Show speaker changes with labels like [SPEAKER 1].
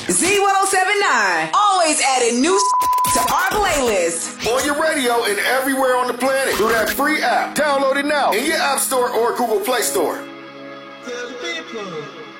[SPEAKER 1] Z1079. Always adding new to our playlist.
[SPEAKER 2] On your radio and everywhere on the planet through that free app. Download it now in your App Store or Google Play Store.
[SPEAKER 3] Tell the people.